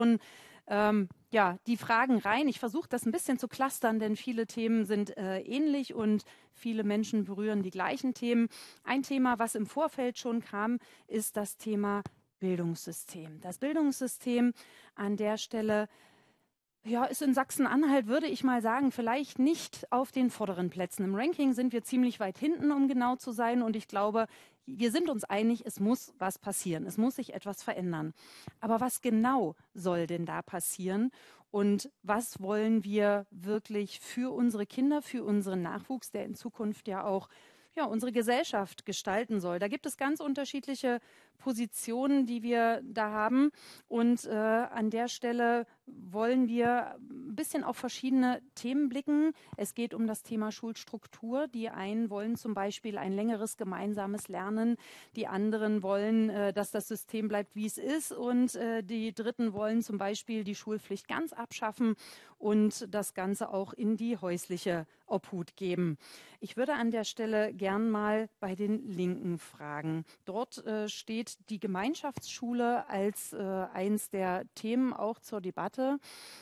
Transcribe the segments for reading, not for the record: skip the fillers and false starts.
ja, die Fragen rein. Ich versuche das ein bisschen zu clustern, denn viele Themen sind ähnlich und viele Menschen berühren die gleichen Themen. Ein Thema, was im Vorfeld schon kam, ist das Thema Bildungssystem. Das Bildungssystem an der Stelle ja, ist in Sachsen-Anhalt, würde ich mal sagen, vielleicht nicht auf den vorderen Plätzen. Im Ranking sind wir ziemlich weit hinten, um genau zu sein. Und ich glaube, wir sind uns einig, es muss was passieren. Es muss sich etwas verändern. Aber was genau soll denn da passieren? Und was wollen wir wirklich für unsere Kinder, für unseren Nachwuchs, der in Zukunft ja auch ja, unsere Gesellschaft gestalten soll? Da gibt es ganz unterschiedliche Positionen, die wir da haben. Und an der Stelle wollen wir ein bisschen auf verschiedene Themen blicken. Es geht um das Thema Schulstruktur. Die einen wollen zum Beispiel ein längeres gemeinsames Lernen. Die anderen wollen, dass das System bleibt, wie es ist. Und die Dritten wollen zum Beispiel die Schulpflicht ganz abschaffen und das Ganze auch in die häusliche Obhut geben. Ich würde an der Stelle gern mal bei den Linken fragen. Dort steht die Gemeinschaftsschule als eins der Themen auch zur Debatte.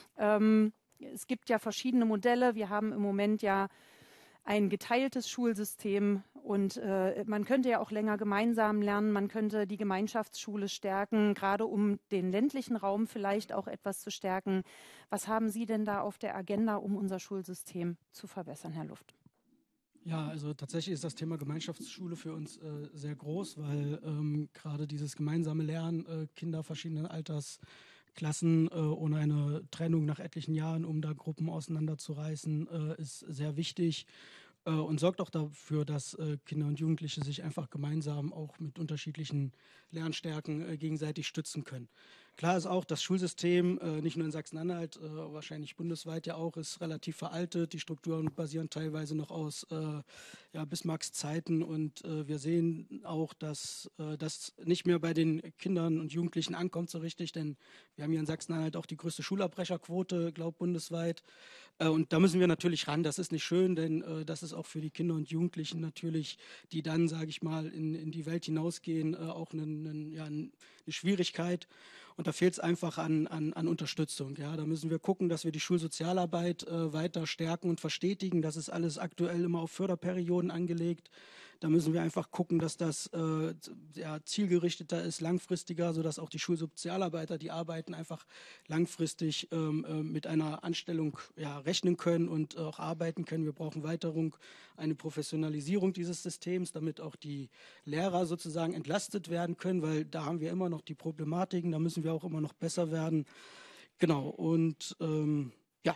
Es gibt ja verschiedene Modelle. Wir haben im Moment ja ein geteiltes Schulsystem und man könnte ja auch länger gemeinsam lernen. Man könnte die Gemeinschaftsschule stärken, gerade um den ländlichen Raum vielleicht auch etwas zu stärken. Was haben Sie denn da auf der Agenda, um unser Schulsystem zu verbessern, Herr Luft? Ja, also tatsächlich ist das Thema Gemeinschaftsschule für uns sehr groß, weil gerade dieses gemeinsame Lernen, Kinder verschiedenen Altersklassen ohne eine Trennung nach etlichen Jahren, um da Gruppen auseinanderzureißen, ist sehr wichtig und sorgt auch dafür, dass Kinder und Jugendliche sich einfach gemeinsam auch mit unterschiedlichen Lernstärken gegenseitig stützen können. Klar ist auch, das Schulsystem, nicht nur in Sachsen-Anhalt, wahrscheinlich bundesweit ja auch, ist relativ veraltet. Die Strukturen basieren teilweise noch aus ja, Bismarcks Zeiten und wir sehen auch, dass das nicht mehr bei den Kindern und Jugendlichen ankommt so richtig, denn wir haben hier in Sachsen-Anhalt auch die größte Schulabbrecherquote, glaube ich, bundesweit. Und da müssen wir natürlich ran. Das ist nicht schön, denn das ist auch für die Kinder und Jugendlichen natürlich, die dann, sage ich mal, in die Welt hinausgehen, auch ja, eine Schwierigkeit. Und da fehlt es einfach an Unterstützung. Ja, da müssen wir gucken, dass wir die Schulsozialarbeit weiter stärken und verstetigen. Das ist alles aktuell immer auf Förderperioden angelegt. Da müssen wir einfach gucken, dass das ja, zielgerichteter ist, langfristiger, sodass auch die Schulsozialarbeiter, die arbeiten, einfach langfristig mit einer Anstellung ja, rechnen können und auch arbeiten können. Wir brauchen Weiterung, eine Professionalisierung dieses Systems, damit auch die Lehrer sozusagen entlastet werden können, weil da haben wir immer noch die Problematiken, da müssen wir auch immer noch besser werden. Genau, und ja.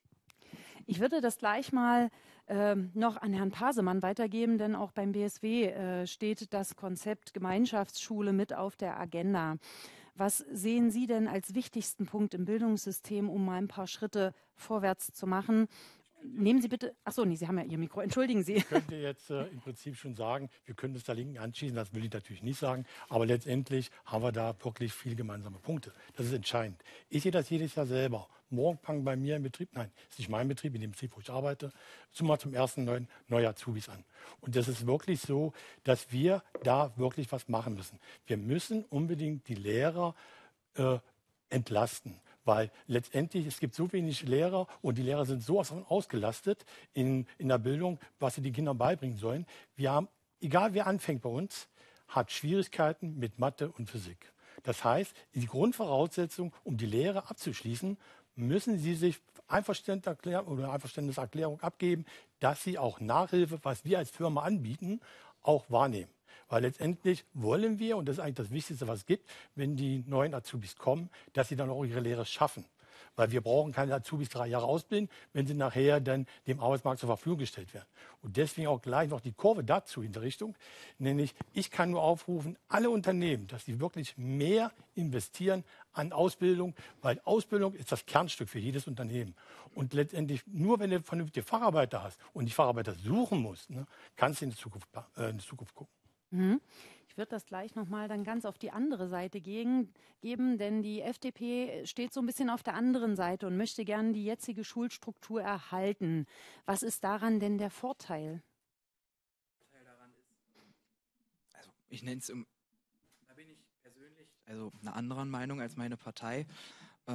Ich würde das gleich mal noch an Herrn Pasemann weitergeben, denn auch beim BSW steht das Konzept Gemeinschaftsschule mit auf der Agenda. Was sehen Sie denn als wichtigsten Punkt im Bildungssystem, um mal ein paar Schritte vorwärts zu machen? Nehmen Sie bitte, achso, nee, Sie haben ja Ihr Mikro, entschuldigen Sie. Ich könnte jetzt im Prinzip schon sagen, wir können es der Linken anschließen, das will ich natürlich nicht sagen, aber letztendlich haben wir da wirklich viele gemeinsame Punkte. Das ist entscheidend. Ich sehe das jedes Jahr selber. Morgen fangen bei mir im Betrieb, nein, das ist nicht mein Betrieb, in dem Betrieb, wo ich arbeite, zum 1. neue Azubis an. Und das ist wirklich so, dass wir da wirklich was machen müssen. Wir müssen unbedingt die Lehrer entlasten. Weil letztendlich, es gibt so wenig Lehrer und die Lehrer sind so ausgelastet in der Bildung, was sie den Kindern beibringen sollen. Wir haben, egal wer anfängt bei uns, hat Schwierigkeiten mit Mathe und Physik. Das heißt, die Grundvoraussetzung, um die Lehre abzuschließen, müssen sie sich Einverständniserklärung abgeben, dass sie auch Nachhilfe, was wir als Firma anbieten, auch wahrnehmen. Weil letztendlich wollen wir, und das ist eigentlich das Wichtigste, was es gibt, wenn die neuen Azubis kommen, dass sie dann auch ihre Lehre schaffen. Weil wir brauchen keine Azubis 3 Jahre ausbilden, wenn sie nachher dann dem Arbeitsmarkt zur Verfügung gestellt werden. Und deswegen auch gleich noch die Kurve dazu in der Richtung. Nämlich, ich kann nur aufrufen, alle Unternehmen, dass sie wirklich mehr investieren an Ausbildung, weil Ausbildung ist das Kernstück für jedes Unternehmen. Und letztendlich, nur wenn du vernünftige Facharbeiter hast und die Facharbeiter suchen musst, ne, kannst du in die Zukunft gucken. Ich würde das gleich nochmal dann ganz auf die andere Seite geben, denn die FDP steht so ein bisschen auf der anderen Seite und möchte gerne die jetzige Schulstruktur erhalten. Was ist daran denn der Vorteil? Also ich nenne es, da bin ich persönlich also einer anderen Meinung als meine Partei.